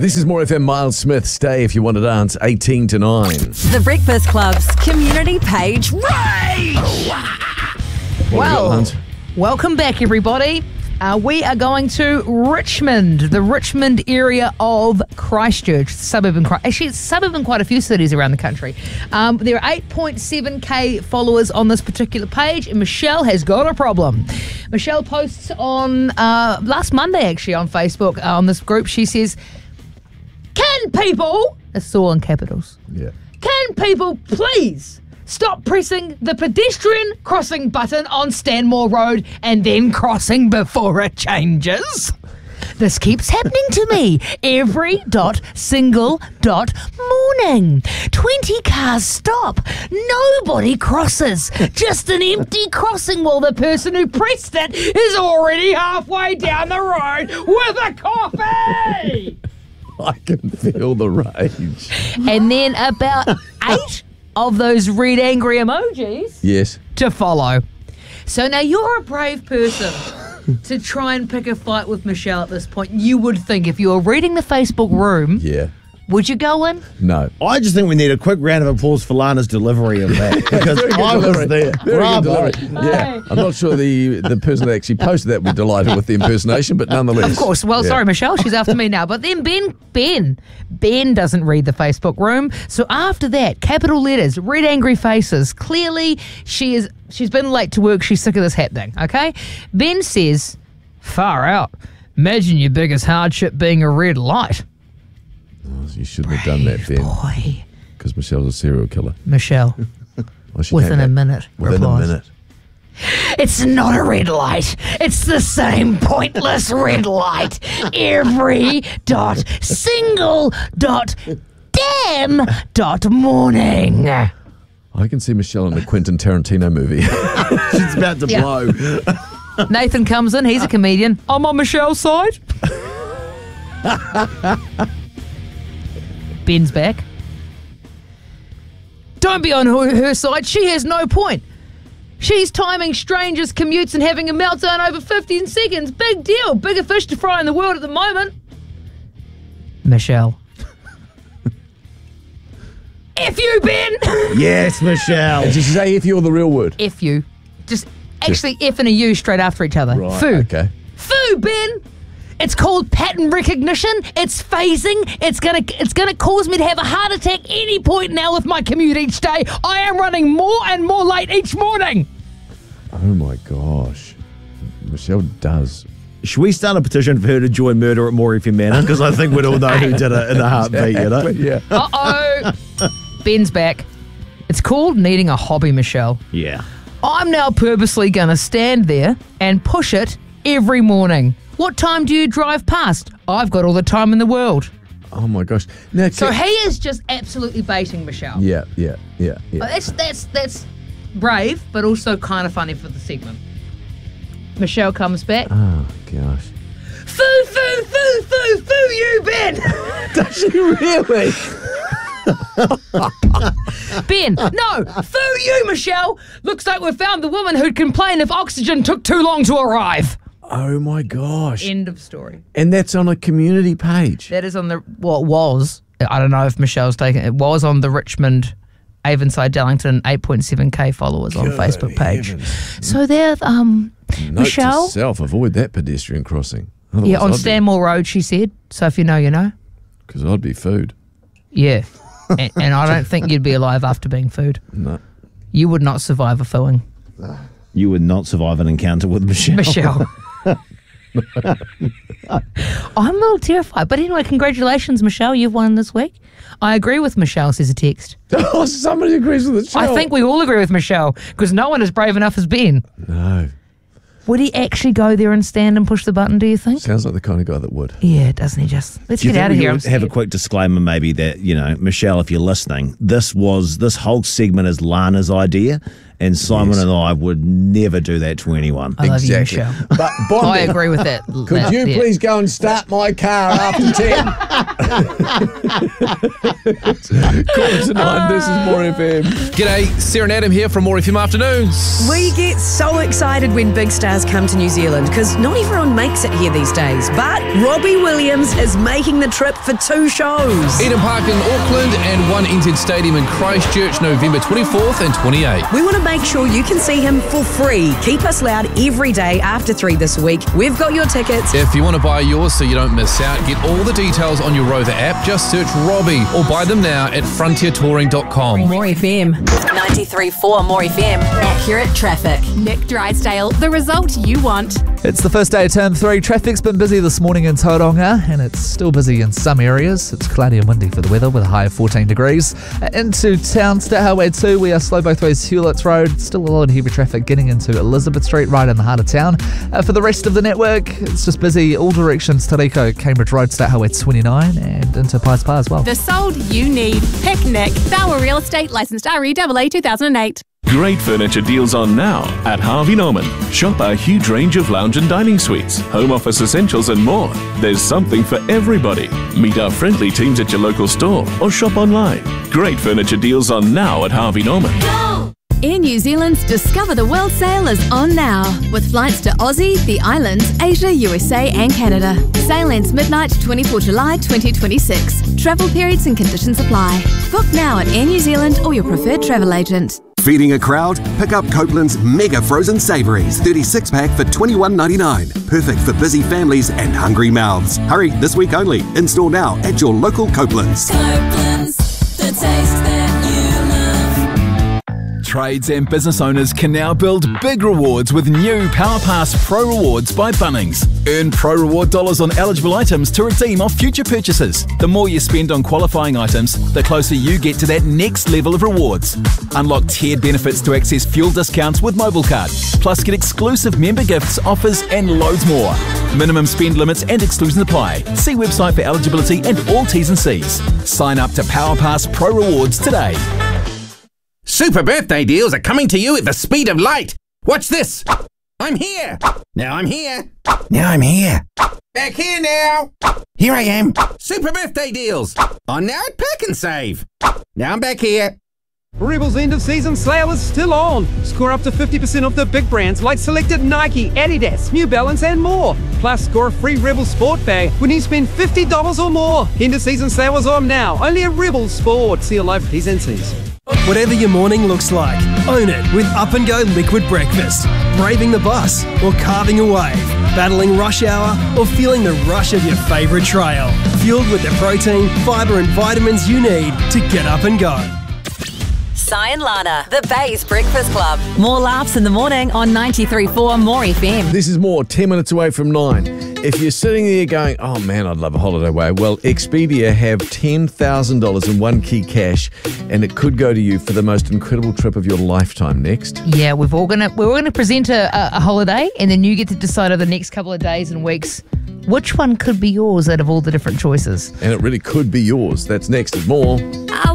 This is More FM. Miles Smith. Stay if you want to dance. 18 to 9. The Breakfast Club's community page rage! Well, welcome back, everybody. We are going to Richmond, the Richmond area of Christchurch, actually, it's suburb in quite a few cities around the country. There are 8.7k followers on this particular page, and Michelle has got a problem. Michelle posts on last Monday, actually, on Facebook, on this group. She says, "Can people," it's all in capitals, "can people please stop pressing the pedestrian crossing button on Stanmore Road and then crossing before it changes? This keeps happening to me every single morning. 20 cars stop. Nobody crosses. Just an empty crossing while the person who pressed it is already halfway down the road with a coffee." I can feel the rage. And then about 8 of those red angry emojis Yes. to follow. So now you're a brave person to try and pick a fight with Michelle at this point. You would think if you were reading the Facebook room, Yeah. would you go in? No. I just think we need a quick round of applause for Lana's delivery of that, because Very good I was delivery. there. Very good Bravo. delivery. Yeah. I'm not sure the person that actually posted that was delighted with the impersonation, but nonetheless. Of course. Well, Yeah. sorry, Michelle. She's after me now. But then Ben doesn't read the Facebook room. So after that, capital letters, red angry faces. Clearly, she's been late to work. She's sick of this happening. Okay. Ben says, "Far out. Imagine your biggest hardship being a red light." You shouldn't have done that, Ben, Boy, because Michelle's a serial killer. Michelle, Well, she within came a back minute, Within replies, a minute. "It's not a red light. It's the same pointless red light. Every single damn morning." I can see Michelle in a Quentin Tarantino movie. She's about to Yeah. blow. Nathan comes in. He's a comedian. "I'm on Michelle's side." Ben's back. "Don't be on her side. She has no point. She's timing strangers' commutes and having a meltdown over 15 seconds. Big deal. Bigger fish to fry in the world at the moment." Michelle. "F you, Ben." Yes, Michelle. Did she say if you're the real word? F you. Just actually F and a U straight after each other. Right, Foo. okay. Foo, Ben. It's called pattern recognition. It's phasing. It's gonna cause me to have a heart attack any point now with my commute each day. I am running more and more late each morning. Oh my gosh. Michelle does. Should we start a petition for her to join Murder at More FM Manor? Because I think we'd all know who did it in a heartbeat, you know? Yeah. Uh-oh. Ben's back. It's called needing a hobby, Michelle. Yeah. I'm now purposely gonna stand there and push it every morning. What time do you drive past? I've got all the time in the world. Oh my gosh. Now, So he is just absolutely baiting Michelle. Yeah. That's brave, but also kind of funny for the segment. Michelle comes back. Oh gosh. Foo, you, Ben. Does she really? Ben, no, foo you, Michelle. Looks like we've found the woman who'd complain if oxygen took too long to arrive. Oh my gosh. End of story. And that's on a community page. That is on the, well, it was. I don't know if Michelle's taken it. Was on the Richmond, Avonside, Dallington, 8.7k followers on Facebook page. Heavens. So there, Note Michelle. to self, avoid that pedestrian crossing. Otherwise Yeah, on I'd be- Stanmore Road, she said. So if you know, you know. Because I'd be food. Yeah. and I don't think you'd be alive after being food. No. You would not survive a fooing. You would not survive an encounter with Michelle. Michelle. I'm a little terrified. But anyway, congratulations, Michelle. You've won this week. I agree with Michelle, says a text. Oh, somebody agrees with the show. I think we all agree with Michelle because no one is brave enough as Ben. No. Would he actually go there and stand and push the button, do you think? Sounds like the kind of guy that would. Yeah, doesn't he just? Let's Do you get think out of we here. could have a quick disclaimer maybe that, you know, Michelle, if you're listening, this whole segment is Lana's idea, And Simon and I would never do that to anyone. I love Exactly. you, Michelle. But Bondi, I agree with that. could you please go and start my car after 10? Quarter to 9, this is More FM. G'day, Sarah and Adam here from More FM Afternoons. We get so excited when big stars come to New Zealand because not everyone makes it here these days. But Robbie Williams is making the trip for 2 shows. Eden Park in Auckland and One NZ Stadium in Christchurch, November 24th and 28th. We want to make sure you can see him for free. Keep us loud every day after 3 this week. We've got your tickets. If you want to buy yours so you don't miss out, get all the details on your Rover app. Just search Robbie or buy them now at frontiertouring.com. More FM. 93.4 More FM. Accurate traffic. Nick Drysdale, the result you want. It's the first day of term 3. Traffic's been busy this morning in Tauranga, and it's still busy in some areas. It's cloudy and windy for the weather with a high of 14 degrees. Into town, State Highway 2, we are slow both ways Hewlett's Road. Still a lot of heavy traffic getting into Elizabeth Street, right in the heart of town. For the rest of the network, it's just busy all directions. Tariko, Cambridge Road, State Highway 29, and into Pies Pa as well. The sold you need. Pick Nick. Bauer Real Estate, licensed REAA 2008. Great furniture deals on now at Harvey Norman. Shop our huge range of lounge and dining suites, home office essentials and more. There's something for everybody. Meet our friendly teams at your local store or shop online. Great furniture deals on now at Harvey Norman. Air New Zealand's Discover the World sale is on now, with flights to Aussie, the islands, Asia, USA and Canada. Sale ends midnight 24 July 2026. Travel periods and conditions apply. Book now at Air New Zealand or your preferred travel agent. Feeding a crowd? Pick up Copeland's Mega Frozen Savouries 36-pack for $21.99. Perfect for busy families and hungry mouths. Hurry, this week only. Install now at your local Copeland's. Copeland's, the taste that you love. Trades and business owners can now build big rewards with new PowerPass Pro Rewards by Bunnings. Earn Pro Reward dollars on eligible items to redeem off future purchases. The more you spend on qualifying items, the closer you get to that next level of rewards. Unlock tiered benefits to access fuel discounts with MobileCard. Plus get exclusive member gifts, offers and loads more. Minimum spend limits and exclusions apply. See website for eligibility and all T's and C's. Sign up to PowerPass Pro Rewards today. Super birthday deals are coming to you at the speed of light. Watch this. I'm here. Now I'm here. Now I'm here. Back here now. Here I am. Super birthday deals. On now at Pack and Save. Now I'm back here. Rebel's end of season sale is still on. Score up to 50% off the big brands like selected Nike, Adidas, New Balance and more. Plus score a free Rebel Sport bag when you spend $50 or more. End of season sale is on now. Only at Rebel Sport. See a live T's and C's. Whatever your morning looks like, own it with Up and Go Liquid Breakfast. Braving the bus or carving a wave, battling rush hour or feeling the rush of your favourite trail. Fueled with the protein, fibre and vitamins you need to get up and go. Si and Lana, the Bay's Breakfast Club. More laughs in the morning on 93.4 More FM. This is more, 10 minutes away from 9. If you're sitting there going, oh man, I'd love a holiday away, well, Expedia have $10,000 in one key cash, and it could go to you for the most incredible trip of your lifetime next. Yeah, we're all gonna present a holiday, and then you get to decide over the next couple of days and weeks which one could be yours out of all the different choices. And it really could be yours. That's next and more.